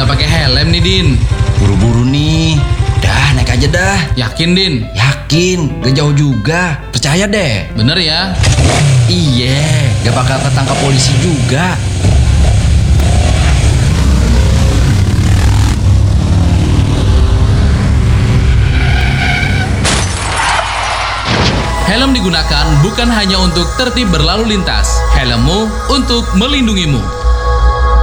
pakai helm nih, Din. Buru-buru nih. Dah, naik aja dah. Yakin, Din? Yakin, gak jauh juga. Percaya deh. Bener ya? Iya, gak bakal ketangkap polisi juga. Helm digunakan bukan hanya untuk tertib berlalu lintas. Helmmu untuk melindungimu.